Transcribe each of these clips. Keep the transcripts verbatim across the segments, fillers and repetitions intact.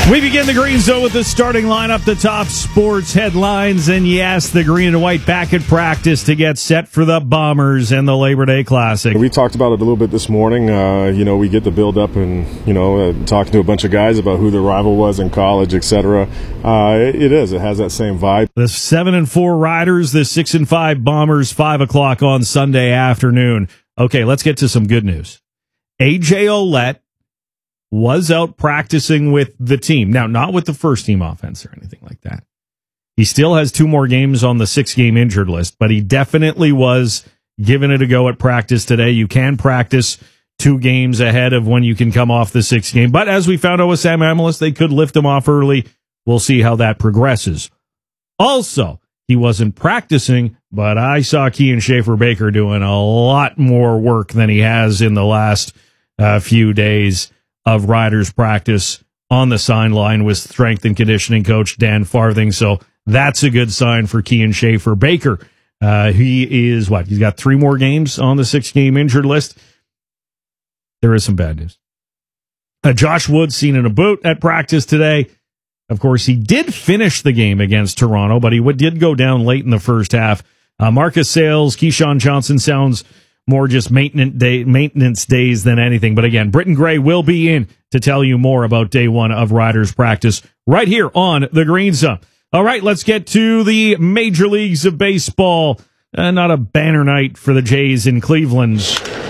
We begin the Green Zone with the starting lineup, the top sports headlines, and yes, the green and white back at practice to get set for the Bombers and the Labor Day Classic. We talked about it a little bit this morning. Uh, you know, we get the build up and, you know, uh, talking to a bunch of guys about who the rival was in college, et cetera. Uh, it, it is. It has that same vibe. The seven and four Riders, the six and five Bombers, five o'clock on Sunday afternoon. Okay, let's get to some good news. A J Ouellette was out practicing with the team. Now, not with the first team offense or anything like that. He still has two more games on the six-game injured list, but he definitely was giving it a go at practice today. You can practice two games ahead of when you can come off the sixth game. But as we found out with Sam Amelis, they could lift him off early. We'll see how that progresses. Also, he wasn't practicing, but I saw Kian Schaffer-Baker doing a lot more work than he has in the last uh, few days of Riders practice on the sideline with strength and conditioning coach Dan Farthing. So that's a good sign for Kian Schaffer-Baker. Uh, he is what? He's got three more games on the six-game injured list. There is some bad news. Uh, Josh Woods seen in a boot at practice today. Of course, he did finish the game against Toronto, but he did go down late in the first half. Uh, Marcus Sayles, Keyshawn Johnson sounds more just maintenance day, maintenance days than anything. But again, Britton Gray will be in to tell you more about day one of Riders practice right here on the Green Zone. All right, let's get to the major leagues of baseball. Uh, not a banner night for the Jays in Cleveland.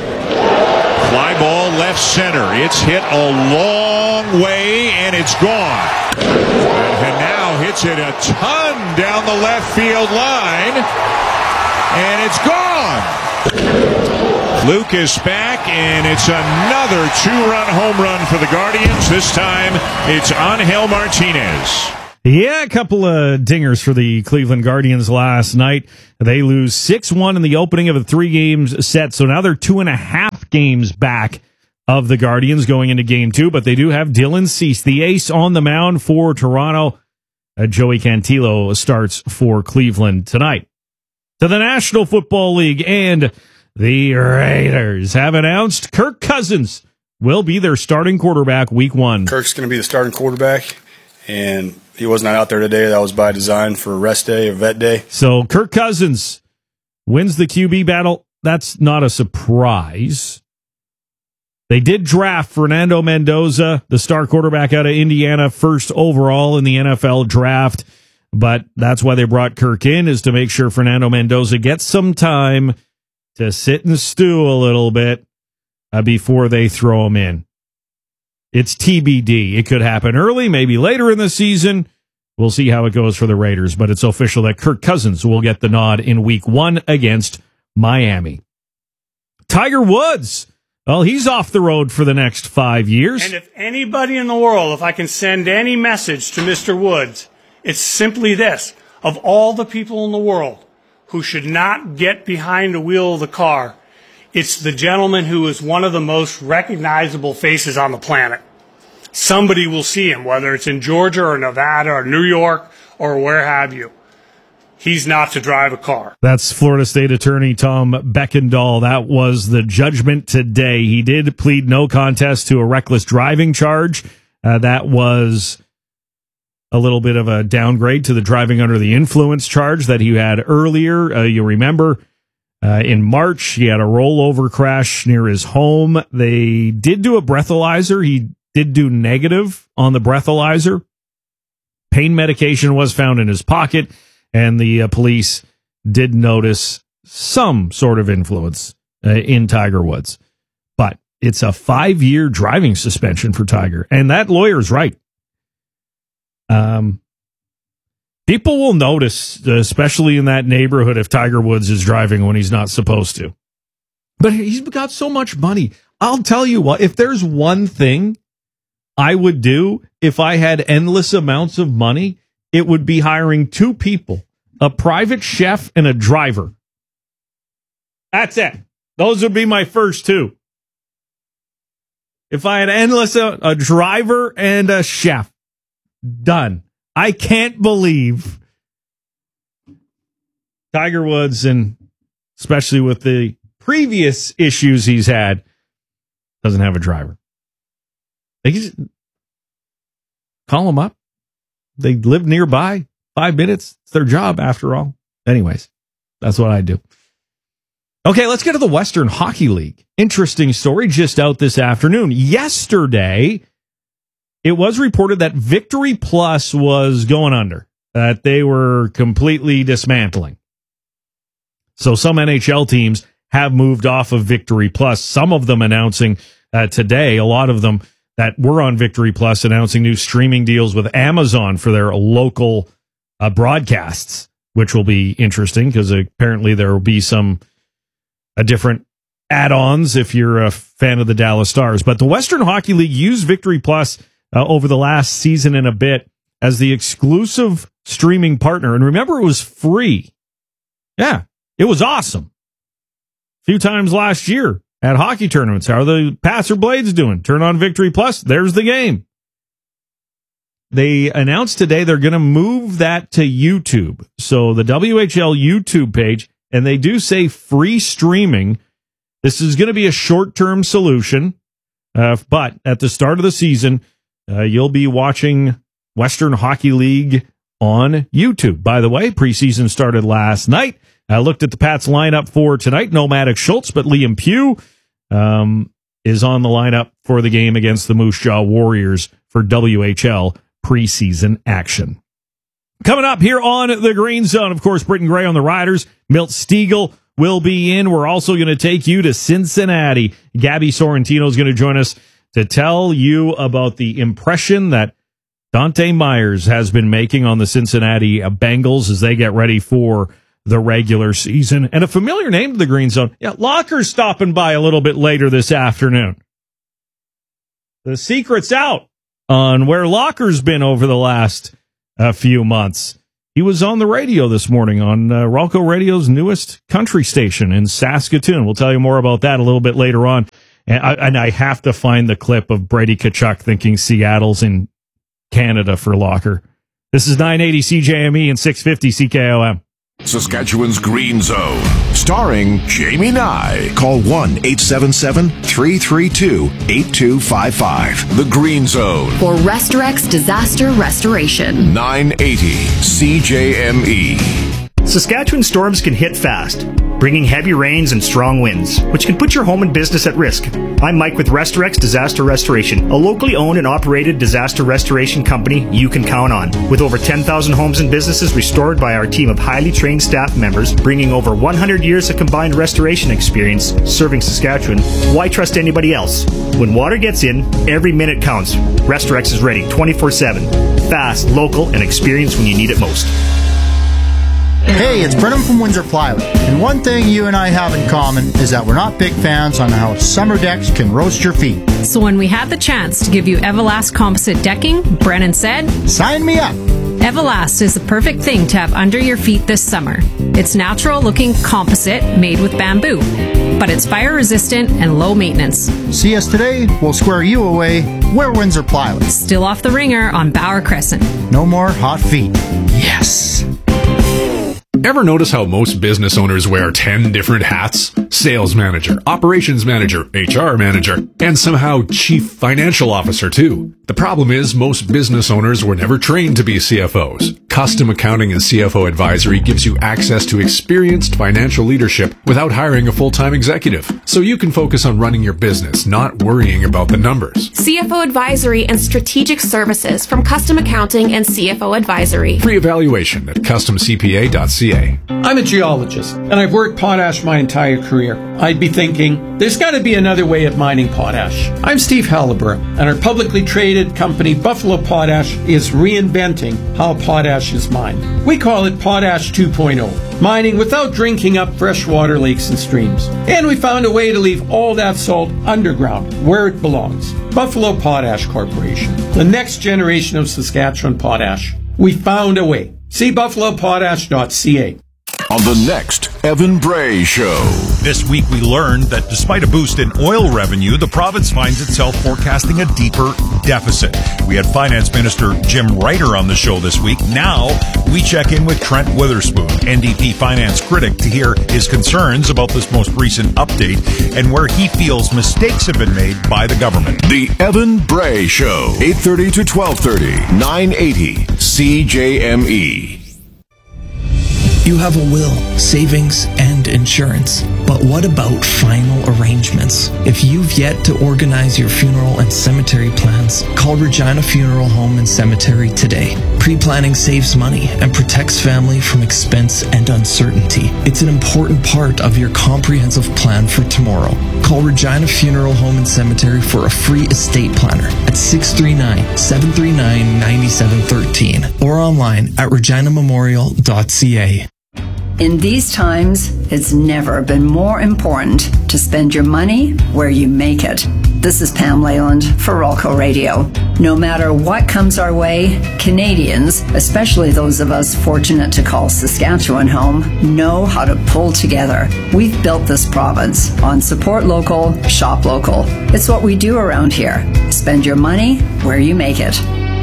Fly ball left center. It's hit a long way, and it's gone. And now hits it a ton down the left field line, and it's gone. Luke is back, and it's another two-run home run for the Guardians. This time, it's Angel Martinez. Yeah, a couple of dingers for the Cleveland Guardians last night. They lose six one in the opening of a three-games set, so now they're two and a half games back of the Guardians going into game two, but they do have Dylan Cease, the ace, on the mound for Toronto. Uh, Joey Cantillo starts for Cleveland tonight. To the National Football League, and the Raiders have announced Kirk Cousins will be their starting quarterback week one. Kirk's going to be the starting quarterback, and he was not out there today. That was by design for rest day or vet day. So Kirk Cousins wins the Q B battle. That's not a surprise. They did draft Fernando Mendoza, the star quarterback out of Indiana, first overall in the N F L draft. But that's why they brought Kirk in, is to make sure Fernando Mendoza gets some time to sit and stew a little bit uh, before they throw him in. It's T B D. It could happen early, maybe later in the season. We'll see how it goes for the Raiders, but it's official that Kirk Cousins will get the nod in week one against Miami. Tiger Woods, well, he's off the road for the next five years. And if anybody in the world, if I can send any message to Mister Woods, it's simply this: of all the people in the world who should not get behind the wheel of the car, it's the gentleman who is one of the most recognizable faces on the planet. Somebody will see him, whether it's in Georgia or Nevada or New York or where have you. He's not to drive a car. That's Florida State Attorney Tom Beckendahl. That was the judgment today. He did plead no contest to a reckless driving charge. Uh, that was a little bit of a downgrade to the driving under the influence charge that he had earlier. Uh, you remember uh, in March, he had a rollover crash near his home. They did do a breathalyzer. He did do negative on the breathalyzer. Pain medication was found in his pocket, and the uh, police did notice some sort of influence uh, in Tiger Woods. But it's a five-year driving suspension for Tiger, and that lawyer's right. Um, people will notice, especially in that neighborhood, if Tiger Woods is driving when he's not supposed to. But he's got so much money. I'll tell you what, if there's one thing I would do if I had endless amounts of money, it would be hiring two people, a private chef and a driver. That's it. Those would be my first two. If I had endless, a, a driver and a chef. Done. I can't believe Tiger Woods, and especially with the previous issues he's had, doesn't have a driver. Like he's, call them up. They live nearby, five minutes. It's their job, after all. Anyways, that's what I do. Okay, let's get to the Western Hockey League. Interesting story just out this afternoon. Yesterday, it was reported that Victory Plus was going under, that they were completely dismantling. So some N H L teams have moved off of Victory Plus, some of them announcing uh, today, a lot of them that were on Victory Plus announcing new streaming deals with Amazon for their local uh, broadcasts, which will be interesting because apparently there will be some uh, different add-ons if you're a fan of the Dallas Stars. But the Western Hockey League used Victory Plus uh, over the last season and a bit as the exclusive streaming partner. And remember, it was free. Yeah, it was awesome. A few times last year at hockey tournaments, how are the Passer Blades doing? Turn on Victory Plus. There's the game. They announced today they're going to move that to YouTube. So the W H L YouTube page, and they do say free streaming. This is going to be a short-term solution, uh, but at the start of the season, uh, you'll be watching Western Hockey League on YouTube. By the way, preseason started last night. I looked at the Pats lineup for tonight. No Maddox Schultz, but Liam Pugh um, is on the lineup for the game against the Moose Jaw Warriors for W H L preseason action. Coming up here on the Green Zone, of course, Britton Gray on the Riders. Milt Stiegel will be in. We're also going to take you to Cincinnati. Gabby Sorrentino is going to join us to tell you about the impression that Dante Myers has been making on the Cincinnati Bengals as they get ready for the regular season. And a familiar name to the Green Zone. Yeah, Locker's stopping by a little bit later this afternoon. The secret's out on where Locker's been over the last uh, few months. He was on the radio this morning on uh, Ralco Radio's newest country station in Saskatoon. We'll tell you more about that a little bit later on. And I, and I have to find the clip of Brady Tkachuk thinking Seattle's in Canada for Locker. This is nine eighty C J M E and six fifty C K O M. Saskatchewan's Green Zone, starring Jamie Nye. Call one eight seven seven, three three two, eight two five five. The Green Zone. For Restorex Disaster Restoration. nine eighty C J M E. Saskatchewan storms can hit fast, bringing heavy rains and strong winds, which can put your home and business at risk. I'm Mike with Restorex Disaster Restoration, a locally owned and operated disaster restoration company you can count on. With over ten thousand homes and businesses restored by our team of highly trained staff members, bringing over one hundred years of combined restoration experience serving Saskatchewan, why trust anybody else? When water gets in, every minute counts. Restorex is ready twenty-four seven. Fast, local, and experienced when you need it most. Hey, it's Brennan from Windsor Plywood, and one thing you and I have in common is that we're not big fans on how summer decks can roast your feet. So when we had the chance to give you Everlast composite decking, Brennan said, "Sign me up!" Everlast is the perfect thing to have under your feet this summer. It's natural-looking composite made with bamboo, but it's fire-resistant and low maintenance. See us today, we'll square you away. We're Windsor Plywood. Still off the ringer on Bauer Crescent. No more hot feet. Yes! Ever notice how most business owners wear ten different hats? Sales manager, operations manager, H R manager, and somehow chief financial officer too. The problem is most business owners were never trained to be C F Os. Custom Accounting and C F O Advisory gives you access to experienced financial leadership without hiring a full-time executive, so you can focus on running your business, not worrying about the numbers. C F O Advisory and Strategic Services from Custom Accounting and C F O Advisory. Free evaluation at custom c p a dot c a. I'm a geologist, and I've worked potash my entire career. I'd be thinking, there's got to be another way of mining potash. I'm Steve Halliburton, and our publicly traded company, Buffalo Potash, is reinventing how potash is mined. We call it Potash two point oh, mining without drinking up freshwater lakes and streams. And we found a way to leave all that salt underground, where it belongs. Buffalo Potash Corporation, the next generation of Saskatchewan potash. We found a way. See buffalo potash dot c a. on the next Evan Bray Show. This week we learned that despite a boost in oil revenue, the province finds itself forecasting a deeper deficit. We had Finance Minister Jim Ryder on the show this week. Now we check in with Trent Witherspoon, N D P finance critic, to hear his concerns about this most recent update and where he feels mistakes have been made by the government. The Evan Bray Show, eight thirty to twelve thirty, nine eighty C J M E. You have a will, savings, and insurance. But what about final arrangements? If you've yet to organize your funeral and cemetery plans, call Regina Funeral Home and Cemetery today. Pre-planning saves money and protects family from expense and uncertainty. It's an important part of your comprehensive plan for tomorrow. Call Regina Funeral Home and Cemetery for a free estate planner at six three nine, seven three nine, nine seven one three or online at regina memorial dot c a. In these times, it's never been more important to spend your money where you make it. This is Pam Leyland for Rolco Radio. No matter what comes our way, Canadians, especially those of us fortunate to call Saskatchewan home, know how to pull together. We've built this province on support local, shop local. It's what we do around here. Spend your money where you make it.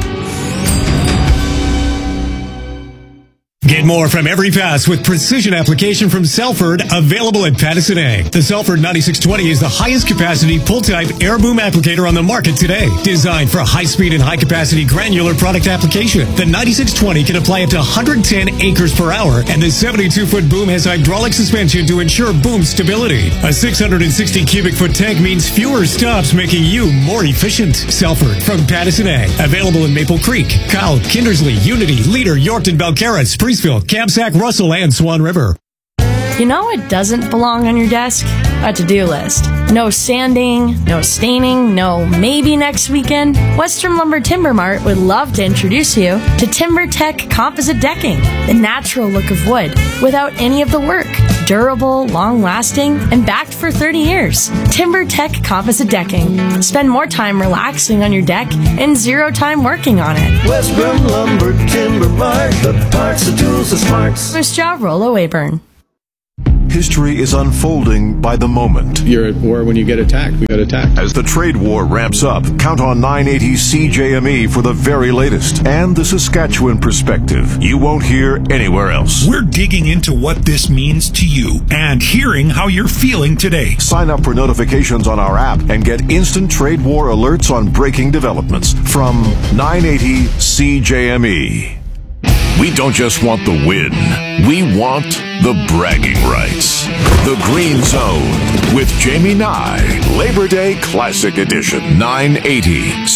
Get more from every pass with precision application from Selford, available at Pattison Ag. The Selford ninety-six twenty is the highest capacity pull-type air boom applicator on the market today. Designed for high-speed and high-capacity granular product application, the ninety-six twenty can apply up to one hundred ten acres per hour, and the seventy-two foot boom has hydraulic suspension to ensure boom stability. A six hundred sixty cubic foot tank means fewer stops, making you more efficient. Selford from Pattison Ag. Available in Maple Creek, Kyle, Kindersley, Unity, Leader, Yorkton, Belcarra, Priestfield, Kamsack, Russell, and Swan River. You know what doesn't belong on your desk? A to-do list. No sanding, no staining, no maybe next weekend. Western Lumber Timber Mart would love to introduce you to TimberTech Composite Decking, the natural look of wood without any of the work. Durable, long-lasting, and backed for thirty years. TimberTech Composite Decking. Spend more time relaxing on your deck and zero time working on it. Western Lumber Timber Mart, the parts, the tools, the smarts. First job, Rollo Wayburn. History is unfolding by the moment. You're at war when you get attacked. We got attacked. As the trade war ramps up, count on nine eighty C J M E for the very latest and the Saskatchewan perspective you won't hear anywhere else. We're digging into what this means to you and hearing how you're feeling today. Sign up for notifications on our app and get instant trade war alerts on breaking developments from nine eighty C J M E. We don't just want the win. We want the bragging rights. The Green Zone with Jamie Nye. Labor Day Classic Edition. nine eighty